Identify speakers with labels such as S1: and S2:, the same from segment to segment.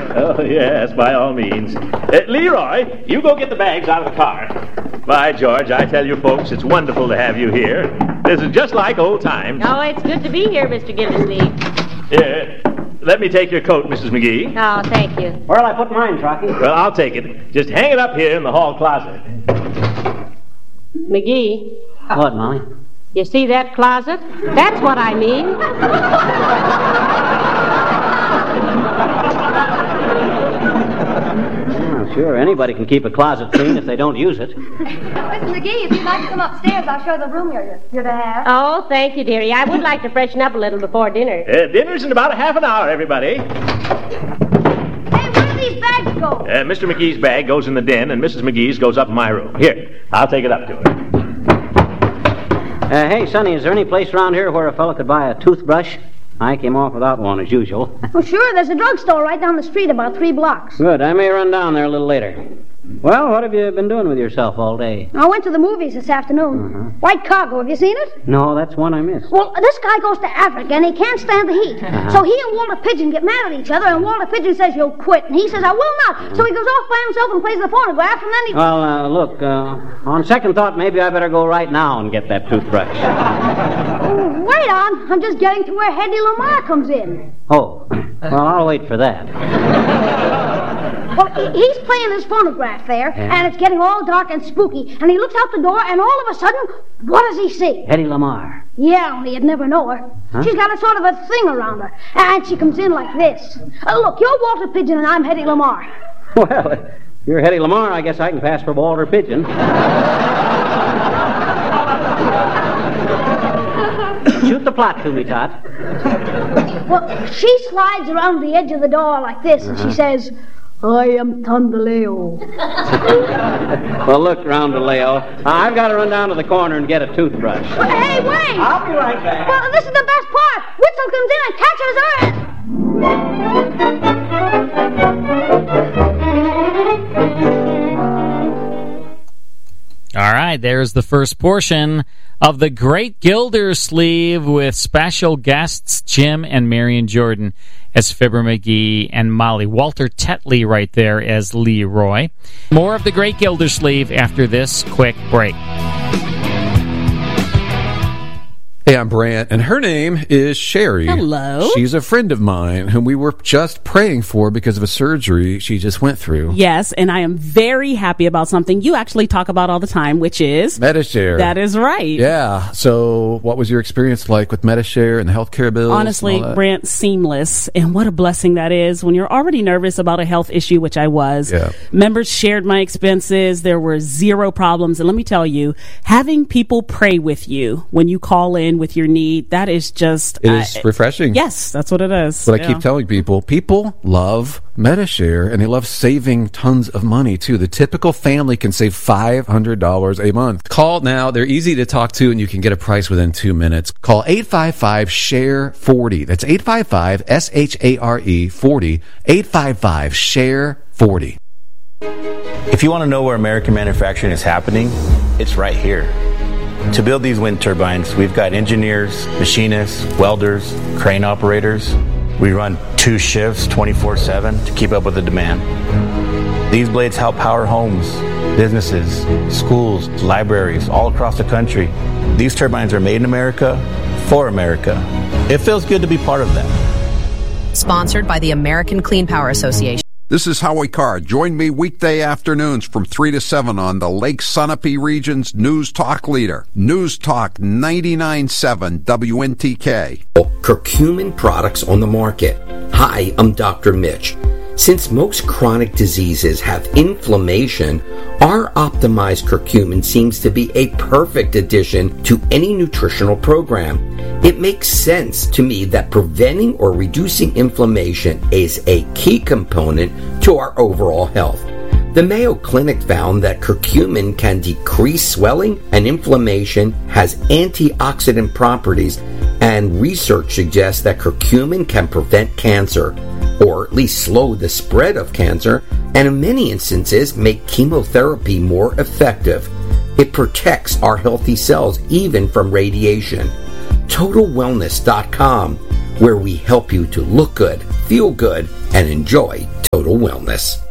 S1: Oh, yes, by all means. Leroy, you go get the bags out of the car. By George, I tell you folks, it's wonderful to have you here. This is just like old times.
S2: Oh, it's good to be here, Mr. Gildersleeve.
S1: Here, let me take your coat, Mrs. McGee.
S2: Oh, thank you.
S3: Where'll I put mine, Trocky?
S1: Well, I'll take it. Just hang it up here in the hall closet.
S2: McGee,
S3: What, Molly?
S2: you see that closet? That's what I mean.
S3: Oh, sure, anybody can keep a closet clean if they don't use it.
S4: Mrs. McGee, if you'd like to come upstairs, I'll show you the room you're to have.
S2: Oh, thank you, dearie. I would like to freshen up a little before dinner.
S1: Dinner's in about a half an hour, everybody.
S4: Hey, where do these bags go?
S1: Mr. McGee's bag goes in the den, and Mrs. McGee's goes up in my room. Here, I'll take it up to her.
S3: Hey, Sonny, is there any place around here where a fellow could buy a toothbrush? I came off without one, as usual.
S4: Well, sure, there's a drugstore right down the street about 3 blocks.
S3: Good, I may run down there a little later. Well, what have you been doing with yourself all day?
S4: I went to the movies this afternoon. White Cargo, have you seen it?
S3: No, that's one I missed.
S4: Well, this guy goes to Africa, and he can't stand the heat. So he and Walter Pigeon get mad at each other, and Walter Pigeon says, "You'll quit." And he says, "I will not." So he goes off by himself and plays the phonograph, and then he...
S3: Well, look, on second thought, maybe I better go right now and get that toothbrush.
S4: Oh, wait on. I'm just getting to where Hedy Lamarr comes in.
S3: Oh, well, I'll wait for that.
S4: Well, he's playing his phonograph there, and it's getting all dark and spooky, and he looks out the door, and all of a sudden, what does he see?
S3: Hedy Lamarr.
S4: Yeah, only you'd never know her. Huh? She's got a sort of a thing around her, and she comes in like this. Look, you're Walter Pigeon, and I'm Hedy Lamarr.
S3: Well, if you're Hedy Lamarr, I guess I can pass for Walter Pigeon. Shoot the plot to me, Tot.
S4: Well, she slides around the edge of the door like this, and she says, "I am Tondaleo."
S3: Well, look, Roundaleo, I've got to run down to the corner and get a toothbrush.
S4: Well, hey, wait!
S3: I'll be right back.
S4: Well, this is the best part. Witzel comes in and catches
S5: All right, there's the first portion of The Great Gildersleeve with special guests Jim and Marion Jordan as Fibber McGee and Molly. Walter Tetley right there as Leroy. More of The Great Gildersleeve after this quick break.
S6: Hey, I'm Brant, and her name is Sherry.
S7: Hello.
S6: She's a friend of mine whom we were just praying for because of a surgery she just went through.
S7: Yes, and I am very happy about something you actually talk about all the time, which is...
S6: Medi-Share.
S7: That is right.
S6: Yeah. So what was your experience like with Medi-Share and the healthcare bills?
S7: Honestly, Brant, seamless. And what a blessing that is when you're already nervous about a health issue, which I was.
S6: Yeah.
S7: Members shared my expenses. There were zero problems. And let me tell you, having people pray with you when you call in with your need, that is just...
S6: It is refreshing.
S7: Yes, that's what it is.
S6: But I keep telling people, people love Medi-Share, and they love saving tons of money, too. The typical family can save $500 a month. Call now. They're easy to talk to, and you can get a price within 2 minutes. Call 855-SHARE-40. That's 855-SHARE-40. 855-SHARE-40.
S8: If you want to know where American manufacturing is happening, it's right here. To build these wind turbines, we've got engineers, machinists, welders, crane operators. We run 2 shifts 24/7 to keep up with the demand. These blades help power homes, businesses, schools, libraries all across the country. These turbines are made in America, for America. It feels good to be part of that.
S9: Sponsored by the American Clean Power Association.
S10: This is Howie Carr. Join me weekday afternoons from 3 to 7 on the Lake Sunapee region's News Talk leader. News Talk 99.7 WNTK.
S11: Curcumin products on the market. Hi, I'm Dr. Mitch. Since most chronic diseases have inflammation, our optimized curcumin seems to be a perfect addition to any nutritional program. It makes sense to me that preventing or reducing inflammation is a key component to our overall health. The Mayo Clinic found that curcumin can decrease swelling and inflammation, has antioxidant properties, and research suggests that curcumin can prevent cancer, or at least slow the spread of cancer, and in many instances make chemotherapy more effective. It protects our healthy cells even from radiation. TotalWellness.com, where we help you to look good, feel good, and enjoy total wellness.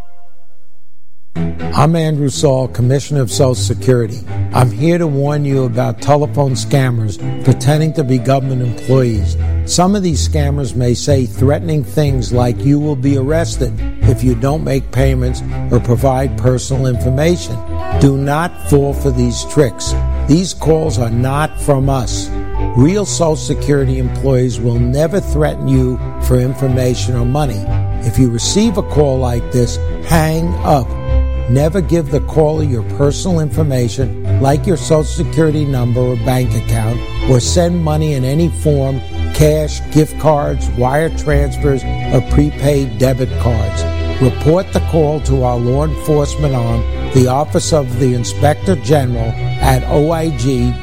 S12: I'm Andrew Saul, Commissioner of Social Security. I'm here to warn you about telephone scammers pretending to be government employees. Some of these scammers may say threatening things like you will be arrested if you don't make payments or provide personal information. Do not fall for these tricks. These calls are not from us. Real Social Security employees will never threaten you for information or money. If you receive a call like this, hang up. Never give the caller your personal information, like your Social Security number or bank account, or send money in any form, cash, gift cards, wire transfers, or prepaid debit cards. Report the call to our law enforcement arm, the Office of the Inspector General, at oig.ssa.gov.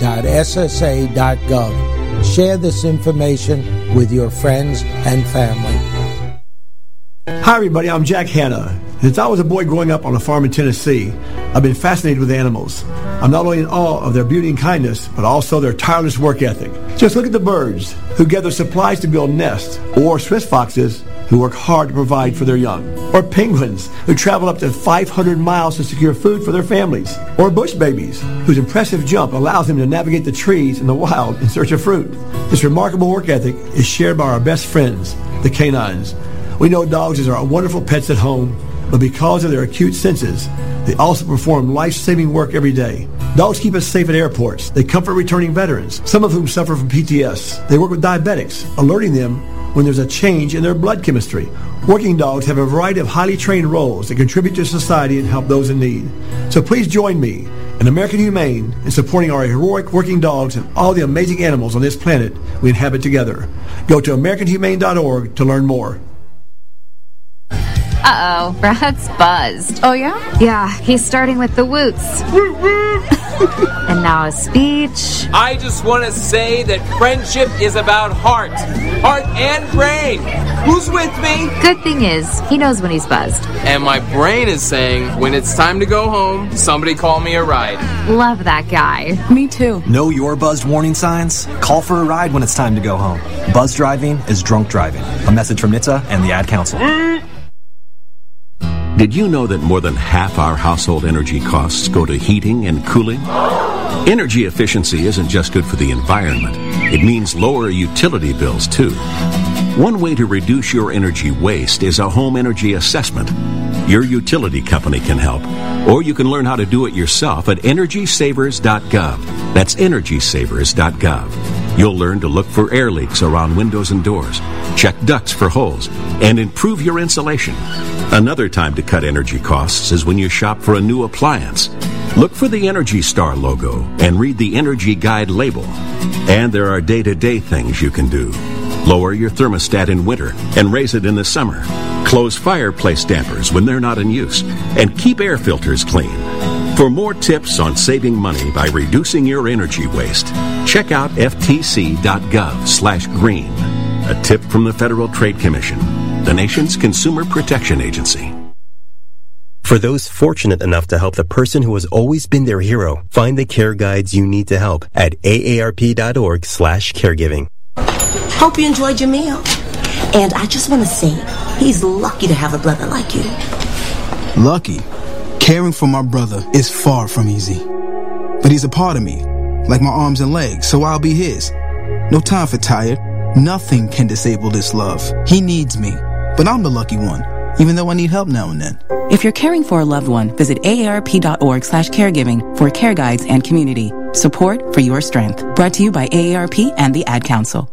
S12: Share this information with your friends and family.
S13: Hi everybody, I'm Jack Hanna. Since I was a boy growing up on a farm in Tennessee, I've been fascinated with animals. I'm not only in awe of their beauty and kindness, but also their tireless work ethic. Just look at the birds who gather supplies to build nests, or Swiss foxes who work hard to provide for their young, or penguins who travel up to 500 miles to secure food for their families, or bush babies whose impressive jump allows them to navigate the trees in the wild in search of fruit. This remarkable work ethic is shared by our best friends, the canines. We know dogs are wonderful pets at home, but because of their acute senses, they also perform life-saving work every day. Dogs keep us safe at airports. They comfort returning veterans, some of whom suffer from PTS. They work with diabetics, alerting them when there's a change in their blood chemistry. Working dogs have a variety of highly trained roles that contribute to society and help those in need. So please join me and American Humane in supporting our heroic working dogs and all the amazing animals on this planet we inhabit together. Go to AmericanHumane.org to learn more.
S14: Uh-oh, Brad's buzzed.
S15: Oh, yeah?
S14: Yeah, he's starting with the woots. And now a speech.
S16: I just want to say that friendship is about heart and brain. Who's with me?
S14: Good thing is, he knows when he's buzzed.
S16: And my brain is saying, when it's time to go home, somebody call me a ride.
S14: Love that guy.
S15: Me too.
S17: Know your buzzed warning signs? Call for a ride when it's time to go home. Buzz driving is drunk driving. A message from NHTSA and the Ad Council.
S18: Did you know that more than half our household energy costs go to heating and cooling? Energy efficiency isn't just good for the environment. It means lower utility bills, too. One way to reduce your energy waste is a home energy assessment. Your utility company can help, or you can learn how to do it yourself at EnergySavers.gov. That's EnergySavers.gov. You'll learn to look for air leaks around windows and doors, check ducts for holes, and improve your insulation. Another time to cut energy costs is when you shop for a new appliance. Look for the Energy Star logo and read the Energy Guide label. And there are day-to-day things you can do. Lower your thermostat in winter and raise it in the summer. Close fireplace dampers when they're not in use. And keep air filters clean. For more tips on saving money by reducing your energy waste, check out ftc.gov/green. A tip from the Federal Trade Commission, the nation's consumer protection agency.
S19: For those fortunate enough to help the person who has always been their hero, find the care guides you need to help at aarp.org/caregiving.
S20: Hope you enjoyed your meal. And I just want to say, he's lucky to have a brother like you.
S21: Lucky? Caring for my brother is far from easy. But he's a part of me, like my arms and legs, so I'll be his. No time for tired. Nothing can disable this love. He needs me, but I'm the lucky one, even though I need help now and then.
S22: If you're caring for a loved one, visit aarp.org/caregiving for care guides and community support for your strength. Brought to you by AARP and the Ad Council.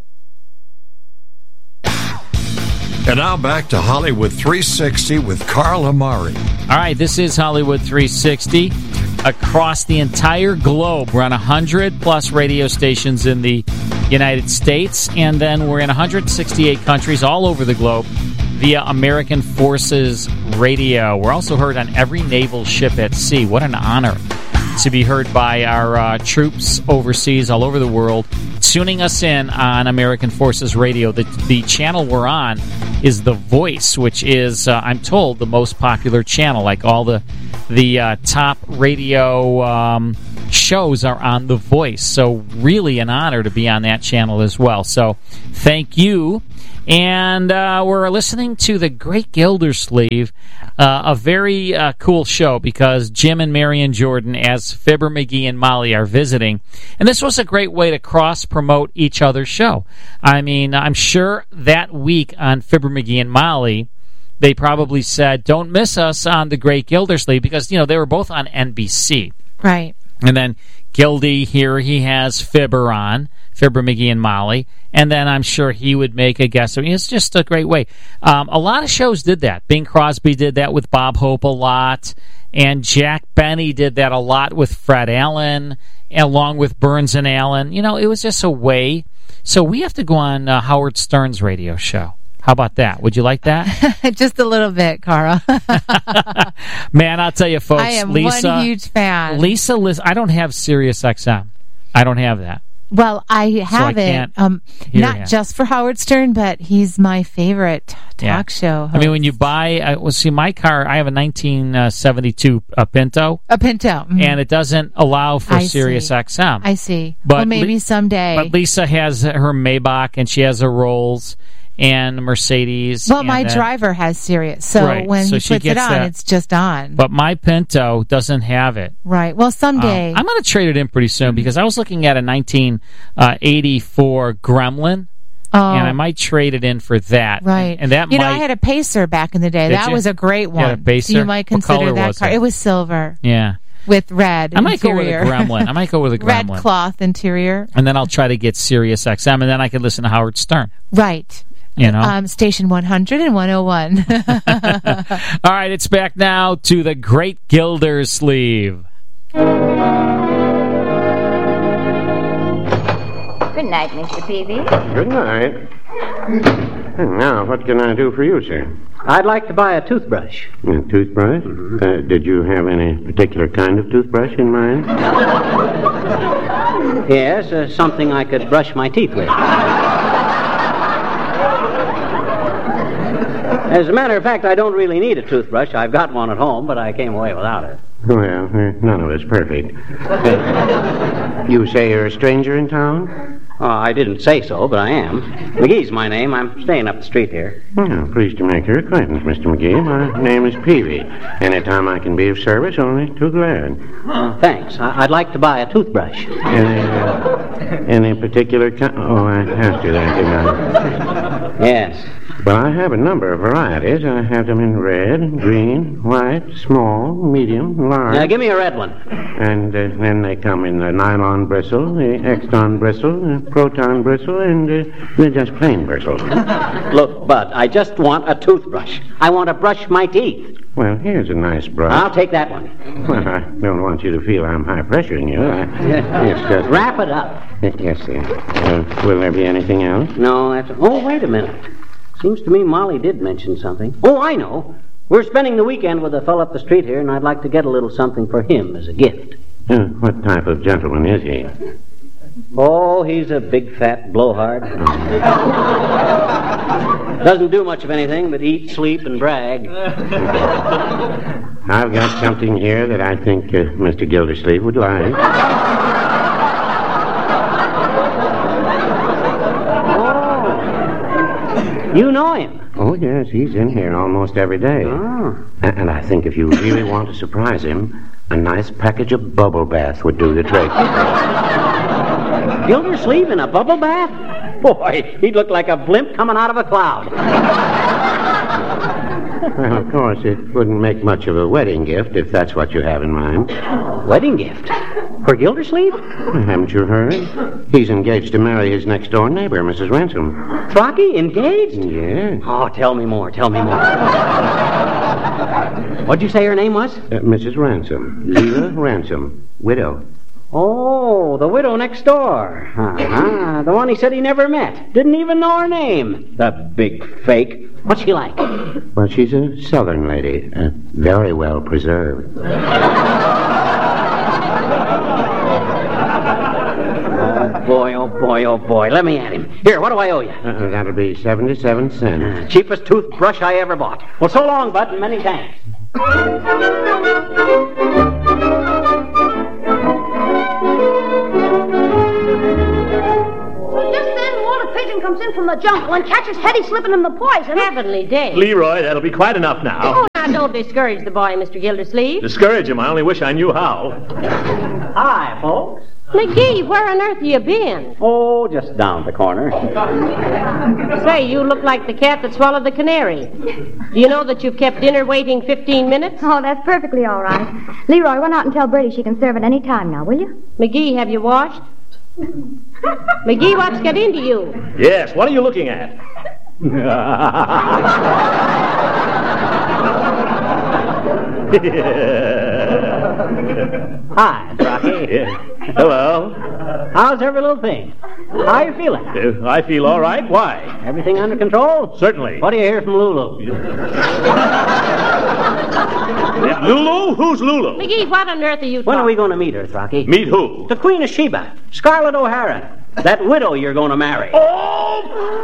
S23: And now back to Hollywood 360 with Carl Amari.
S5: All right, this is Hollywood 360. Across the entire globe, we're on 100-plus radio stations in the United States, and then we're in 168 countries all over the globe via American Forces Radio. We're also heard on every naval ship at sea. What an honor to be heard by our troops overseas all over the world, tuning us in on American Forces Radio. The channel we're on is The Voice, which is, I'm told, the most popular channel. Like all the top radio shows are on The Voice. So really an honor to be on that channel as well. So thank you. And we're listening to The Great Gildersleeve, a very cool show because Jim and Marion Jordan, as Fibber McGee and Molly, are visiting. And this was a great way to cross-promote each other's show. I mean, I'm sure that week on Fibber McGee and Molly, they probably said, don't miss us on The Great Gildersleeve, because, they were both on NBC.
S1: Right.
S5: And then Gildy, here he has Fibber on, Fibber McGee and Molly, and then I'm sure he would make a guest. I mean, it's just a great way. A lot of shows did that. Bing Crosby did that with Bob Hope a lot, and Jack Benny did that a lot with Fred Allen, along with Burns and Allen. It was just a way. So we have to go on Howard Stern's radio show. How about that? Would you like that?
S1: Just a little bit, Carl.
S5: Man, I'll tell you, folks.
S1: I am
S5: Lisa,
S1: one huge fan.
S5: Lisa, I don't have Sirius XM. I don't have that.
S1: Well, I have it. Not just for Howard Stern, but he's my favorite talk show host.
S5: I mean, when you buy, my car, I have a 1972 Pinto.
S1: A Pinto. Mm-hmm.
S5: And it doesn't allow for Sirius XM.
S1: I see.
S5: But
S1: well, maybe someday.
S5: But Lisa has her Maybach, and she has her Rolls and Mercedes.
S1: Well, my driver has Sirius, so when he puts it on, it's just on.
S5: But my Pinto doesn't have it.
S1: Right. Well, someday.
S5: I'm going to trade it in pretty soon because I was looking at a 1984 Gremlin. And I might trade it in for that.
S1: Right.
S5: And that
S1: I had a Pacer back in the day. That was a great one.
S5: You had a Pacer?
S1: So you might consider that car. It was silver.
S5: Yeah.
S1: With red
S5: I might
S1: interior.
S5: go with a Gremlin. I might go with a Gremlin.
S1: Red cloth interior.
S5: And then I'll try to get Sirius XM, and then I can listen to Howard Stern.
S1: Right. Station 100 and 101.
S5: All right, it's back now to The Great Gildersleeve.
S2: Good night, Mr. Peavy.
S15: Good night. And now, what can I do for you, sir?
S3: I'd like to buy a toothbrush.
S15: A toothbrush? Did you have any particular kind of toothbrush in mind?
S3: Yes, something I could brush my teeth with. As a matter of fact, I don't really need a toothbrush. I've got one at home, but I came away without it.
S15: Well, none of us perfect. You say you're a stranger in town?
S3: I didn't say so, but I am. McGee's my name. I'm staying up the street here.
S15: Well, pleased to make your acquaintance, Mr. McGee. My name is Peavy. Anytime I can be of service, only too glad.
S3: Thanks. I'd like to buy a toothbrush.
S15: Any particular kind? Oh, I asked you that, didn't I?
S3: Yes.
S15: Well, I have a number of varieties. I have them in red, green, white, small, medium, large.
S3: Now, give me a red one.
S15: And then they come in the nylon bristle, the Exton bristle, the proton bristle, and they're just plain bristles.
S3: Look, Bud, I just want a toothbrush. I want to brush my teeth.
S15: Well, here's a nice brush.
S3: I'll take that one.
S15: Well, I don't want you to feel I'm high-pressuring you. It's just...
S3: Wrap it up.
S15: Yes, sir. Will there be anything else?
S3: No, that's... Oh, wait a minute. Seems to me Molly did mention something. Oh, I know. We're spending the weekend with a fellow up the street here, and I'd like to get a little something for him as a gift.
S15: What type of gentleman is he?
S3: Oh, he's a big, fat blowhard. Doesn't do much of anything but eat, sleep, and brag.
S15: I've got something here that I think Mr. Gildersleeve would like.
S3: You know him?
S15: Oh, yes, he's in here almost every day.
S3: Oh.
S15: And I think if you really want to surprise him, a nice package of bubble bath would do the trick.
S3: Gildersleeve in a bubble bath? Boy, he'd look like a blimp coming out of a cloud.
S15: Well, of course, it wouldn't make much of a wedding gift if that's what you have in mind.
S3: Wedding gift? For Gildersleeve?
S15: Haven't you heard? He's engaged to marry his next-door neighbor, Mrs. Ransom.
S3: Frocky, engaged?
S15: Yes.
S3: Oh, tell me more. What'd you say her name was?
S15: Mrs. Ransom. Leela Ransom, widow.
S3: Oh, the widow next door. The one he said he never met. Didn't even know her name. The big fake. What's she like?
S15: Well, she's a southern lady. Very well preserved.
S3: Oh, boy. Let me at him. Here, what do I owe you?
S15: That'll be 77 cents.
S3: Cheapest toothbrush I ever bought. Well, so long, Bud, and many thanks.
S2: comes in from the jungle and catches Hetty slipping him the poison.
S4: Heavenly day.
S7: Leroy, that'll be quite enough now.
S4: Oh, now don't discourage the boy, Mr. Gildersleeve.
S7: Discourage him? I only wish I knew how.
S3: Hi, folks.
S4: McGee, where on earth have you been?
S3: Oh, just down the corner.
S4: Say, you look like the cat that swallowed the canary. Do you know that you've kept dinner waiting 15 minutes?
S2: Oh, that's perfectly all right. Leroy, run out and tell Bertie she can serve at any time now, will you?
S4: McGee, have you washed? McGee, what's got into you?
S7: Yes, what are you looking at?
S3: Hi, Rocky.
S7: Hello.
S3: How's every little thing? How you feeling?
S7: I feel all right. Why?
S3: Everything under control?
S7: Certainly.
S3: What do you hear from Lulu?
S7: Lulu? Who's Lulu?
S4: McGee, what on earth are you
S3: When are we going to meet her, Rocky?
S7: Meet who?
S3: The Queen of Sheba, Scarlett O'Hara. That widow you're going to marry.
S7: Oh!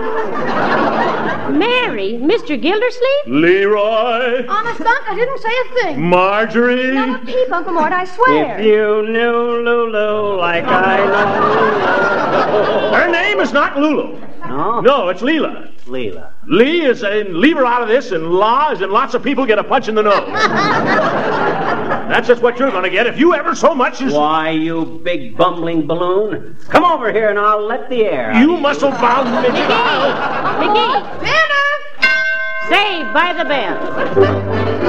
S4: Mary? Mr. Gildersleeve?
S7: Leroy?
S2: Honest, Unc, I didn't say a thing.
S7: Marjorie?
S2: Not a peep, Uncle Mort, I swear.
S3: If you knew Lulu like I know.
S7: Her name is not Lulu.
S3: No?
S7: No, it's Leela.
S3: Leela.
S7: Lee is in leave her out of this, and La is in lots of people get a punch in the nose. That's just what you're going to get if you ever so much as...
S3: Why, you big bumbling balloon. Come over here and I'll let the air out.
S7: You muscle-bound
S4: McGee! McGee!
S2: Dinner!
S4: Saved by the bell.